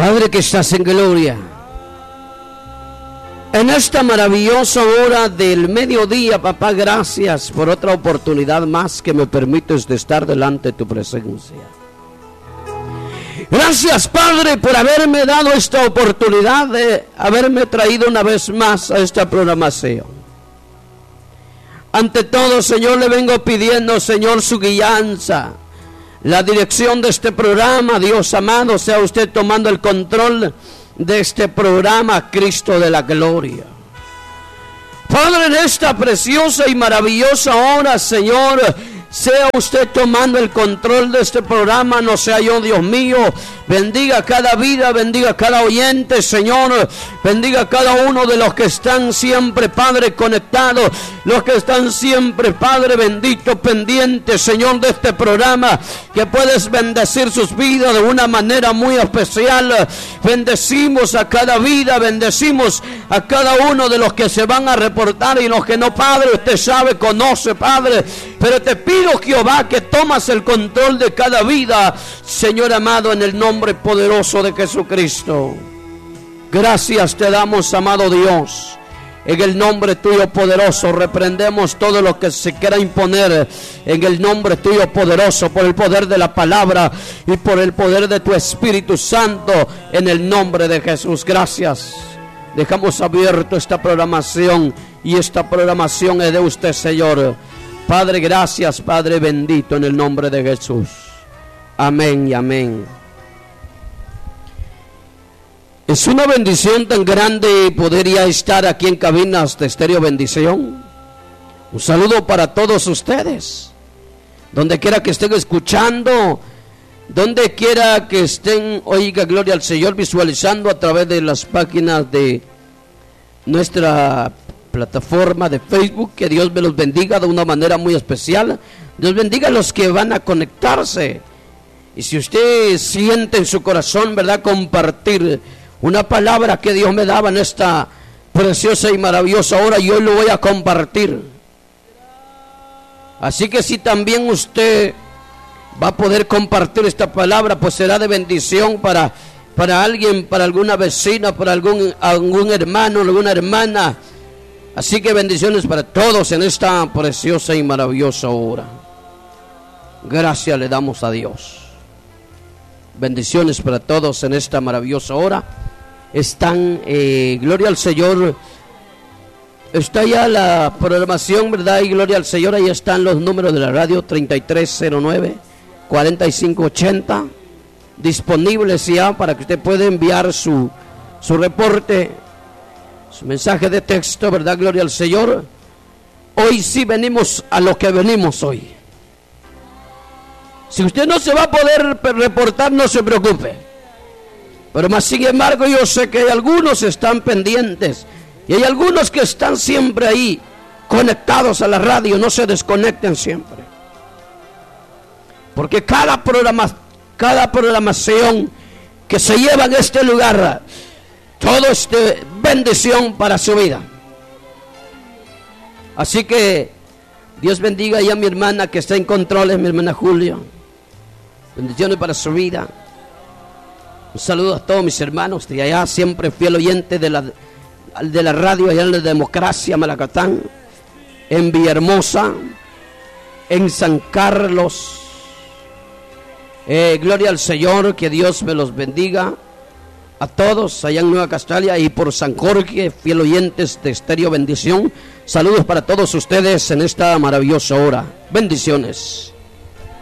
Padre que estás en gloria, en esta maravillosa hora del mediodía, papá, gracias por otra oportunidad más que me permites de estar delante de tu presencia. Gracias, Padre, por haberme dado esta oportunidad de haberme traído una vez más a esta programación. Ante todo, Señor, le vengo pidiendo, Señor, su guianza, la dirección de este programa. Dios amado, sea usted tomando el control de este programa, Cristo de la gloria. Padre, en esta preciosa y maravillosa hora, Señor, sea usted tomando el control de este programa, no sea yo, Dios mío. Bendiga cada vida, bendiga cada oyente, Señor. Bendiga cada uno de los que están siempre, Padre, conectados, los que están siempre, Padre bendito, pendientes, Señor, de este programa, que puedes bendecir sus vidas de una manera muy especial. Bendecimos a cada vida, bendecimos a cada uno de los que se van a reportar y los que no, Padre, usted sabe, conoce, Padre, pero te pido, Jehová, que tomas el control de cada vida, Señor amado, en el nombre poderoso de Jesucristo. Gracias te damos, amado Dios. En el nombre tuyo poderoso reprendemos todo lo que se quiera imponer. En el nombre tuyo poderoso, por el poder de la palabra y por el poder de tu Espíritu Santo, en el nombre de Jesús. Gracias. Dejamos abierto esta programación, y esta programación es de usted, Señor. Padre, gracias, Padre bendito, en el nombre de Jesús. Amén y amén. Es una bendición tan grande poder ya estar aquí en cabinas de Estéreo Bendición. Un saludo para todos ustedes, donde quiera que estén escuchando, donde quiera que estén, oiga, gloria al Señor, visualizando a través de las páginas de nuestra plataforma de Facebook. Que Dios me los bendiga de una manera muy especial. Dios bendiga a los que van a conectarse. Y si usted siente en su corazón, ¿verdad?, compartir una palabra que Dios me daba en esta preciosa y maravillosa hora, yo lo voy a compartir. Así que si también usted va a poder compartir esta palabra, pues será de bendición para alguien, para alguna vecina, para algún hermano, alguna hermana. Así que bendiciones para todos en esta preciosa y maravillosa hora. Gracias le damos a Dios. Bendiciones para todos en esta maravillosa hora. Están, gloria al Señor, está ya la programación, ¿verdad? Y gloria al Señor, ahí están los números de la radio, 3309-4580, disponibles ya para que usted pueda enviar su reporte, su mensaje de texto, ¿verdad? Gloria al Señor. Hoy sí venimos a lo que venimos hoy. Si usted no se va a poder reportar, no se preocupe. Pero más sin embargo, yo sé que hay algunos que están pendientes, y hay algunos que están siempre ahí, conectados a la radio. No se desconecten siempre, porque cada programación que se lleva en este lugar, todo es de bendición para su vida. Así que Dios bendiga ya a mi hermana que está en controles, mi hermana Julia. Bendiciones para su vida. Un saludo a todos mis hermanos de allá, siempre fiel oyente de la radio allá en la Democracia, Malacatán, en Villahermosa, en San Carlos. Gloria al Señor, que Dios me los bendiga a todos allá en Nueva Castalia y por San Jorge, fiel oyentes de Estéreo Bendición. Saludos para todos ustedes en esta maravillosa hora. Bendiciones.